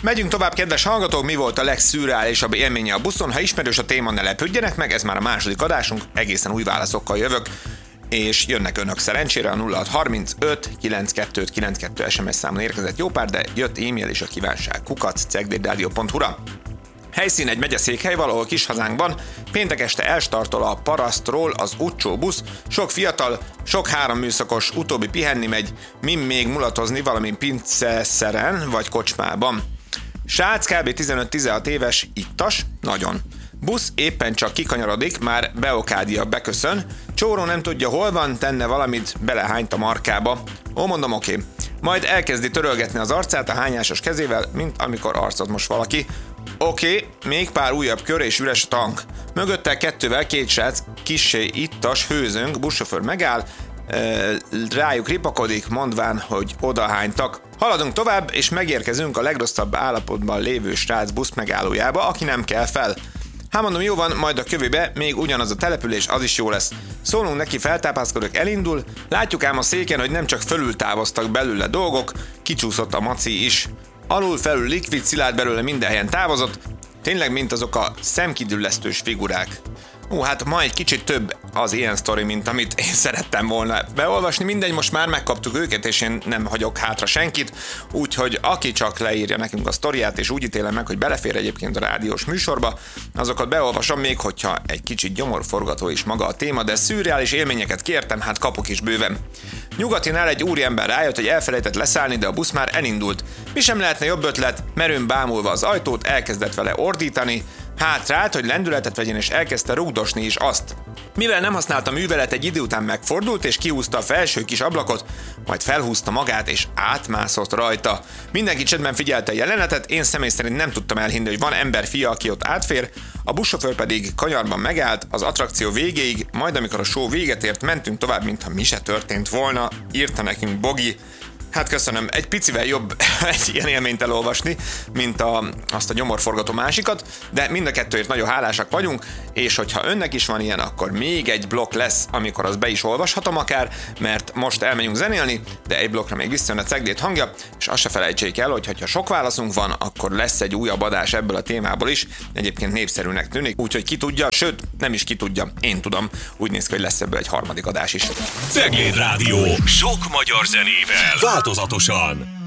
Megyünk tovább, kedves hallgatók, mi volt a legszürreálisabb élménye a buszon? Ha ismerős a téma, ne lepődjenek meg, ez már a második adásunk, egészen új válaszokkal jövök, és jönnek önök szerencsére a 0635 925 92 SMS számon érkezett jó pár, de jött e-mail is a kívánság @ceglédradio.hu-ra. Helyszín egy megyeszékhely valahol kis hazánkban, péntek este elstartol a Parasztról az Utcsó busz, sok fiatal, sok 3 műszakos, utóbbi pihenni megy, min még mulatozni valami pinceszeren vagy kocsmában. Srác kb. 15-16 éves, ittas, nagyon. Busz éppen csak kikanyarodik, már Beokádia beköszön, csóró nem tudja hol van, tenne valamit, belehányt a markába. Ó, mondom, oké. Majd elkezdi törölgetni az arcát a hányásos kezével, mint amikor arcot mos valaki. Oké, még pár újabb kör és üres a tank. Mögötte 2-vel 2 srác, kissé ittas, hőzünk, buszsofőr megáll, rájuk ripakodik, mondván, hogy odahánytak. Haladunk tovább, és megérkezünk a legrosszabb állapotban lévő srác busz megállójába, aki nem kell fel. Hát mondom, jó van, majd a kövébe még ugyanaz a település, az is jó lesz. Szólunk neki, feltápászkodok, elindul, látjuk ám a széken, hogy nem csak fölül távoztak belőle dolgok, kicsúszott a maci is. Alul-felül likvid, szilárd belőle minden helyen távozott, tényleg mint azok a szemkidüllesztős figurák. Hát ma egy kicsit több az ilyen sztori, mint amit én szerettem volna beolvasni. Mindegy, most már megkaptuk őket, és én nem hagyok hátra senkit, úgyhogy aki csak leírja nekünk a sztoriát, és úgy ítélem meg, hogy belefér egyébként a rádiós műsorba, azokat beolvasom, még hogyha egy kicsit gyomorforgató is maga a téma, de szürreális élményeket kértem, hát kapok is bőven. Nyugatinál egy úriember rájött, hogy elfelejtett leszállni, de a busz már elindult. Mi sem lehetne jobb ötlet, merőn bámulva az ajtót, elkezdett vele ordítani, hátrált, hogy lendületet vegyen, és elkezdte rugdosni is azt. Mivel nem használta művelet, egy idő után megfordult, és kihúzta a felső kis ablakot, majd felhúzta magát, és átmászott rajta. Mindenki csendben figyelte a jelenetet, én személy szerint nem tudtam elhinni, hogy van ember fia, aki ott átfér, a buszsofőr pedig kanyarban megállt az attrakció végéig, majd amikor a show véget ért, mentünk tovább, mintha mi se történt volna, írta nekünk Bogi. Hát köszönöm, egy picivel jobb egy ilyen élményt elolvasni, mint azt a gyomorforgató másikat, de mind a kettőért nagyon hálásak vagyunk, és hogyha önnek is van ilyen, akkor még egy blokk lesz, amikor azt be is olvashatom akár, mert most elmegyünk zenélni, de egy blokkra még visszajön a Ceglét hangja, és azt se felejtsék el, hogy ha sok válaszunk van, akkor lesz egy újabb adás ebből a témából is, egyébként népszerűnek tűnik, úgyhogy ki tudja, sőt, nem is ki tudja, én tudom, úgy néz ki, hogy lesz ebből egy harmadik adás is. Ceglét Rádió, sok magyar zenével, változatosan.